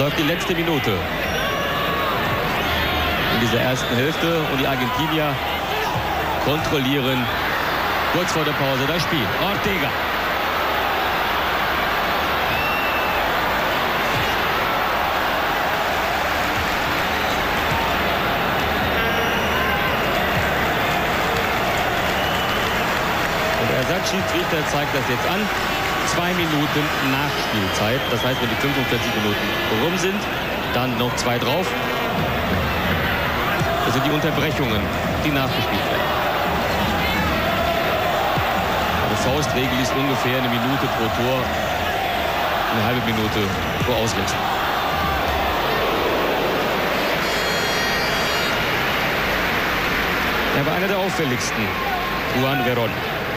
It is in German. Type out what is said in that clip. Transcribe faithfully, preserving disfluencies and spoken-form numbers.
Läuft die letzte Minute in dieser ersten Hälfte und die Argentinier kontrollieren kurz vor der Pause das Spiel. Ortega. Und der Ersatzschiedsrichter zeigt das jetzt an. Zwei Minuten Nachspielzeit. Das heißt, wenn die fünfundvierzig Minuten rum sind, dann noch zwei drauf. Das sind die Unterbrechungen, die nachgespielt werden. Die Faustregel ist ungefähr eine Minute pro Tor, eine halbe Minute pro Auswechslung. Er war einer der auffälligsten, Juan Verón.